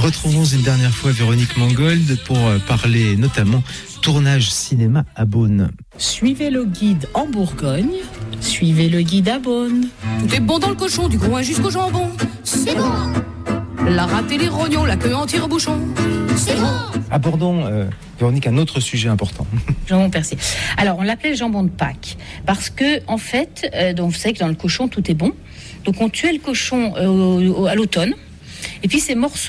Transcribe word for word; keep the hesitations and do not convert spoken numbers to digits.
Retrouvons une dernière fois Véronique Mangold pour parler notamment tournage cinéma à Beaune. Suivez le guide en Bourgogne, suivez le guide à Beaune. Tout est bon dans le cochon, du groin jusqu'au jambon. C'est bon. La rate et les rognons, la queue en tire-bouchon. C'est bon. Abordons, euh, Véronique, un autre sujet important. Jambon persillé. Alors, on l'appelait le jambon de Pâques parce que, en fait, euh, donc, vous savez que dans le cochon, tout est bon. Donc, on tuait le cochon euh, au, au, à l'automne. Et puis, ces morceaux